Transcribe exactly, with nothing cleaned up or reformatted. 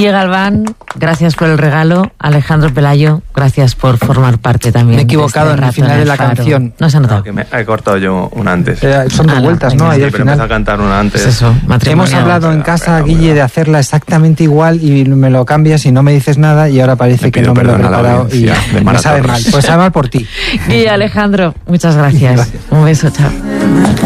Guille Galván, gracias por el regalo. Alejandro Pelayo, gracias por formar parte también. Me he equivocado de este en el final de la Faro. canción. No se ha notado. No, que me he cortado yo una antes. Eh, son dos Ah, no, vueltas, ¿no? venga. Ahí Sí, al pero final. empecé a cantar una antes. Pues eso, matrimonial. Hemos hablado en casa, Venga, Guille, venga. de hacerla exactamente igual y me lo cambias y no me dices nada y ahora parece Le que pido no me lo he perdón a la preparado y audiencia de me Mara sabe Torres. mal. Pues sabe mal por ti. Guille, Alejandro, muchas gracias. Gracias. Un beso, chao.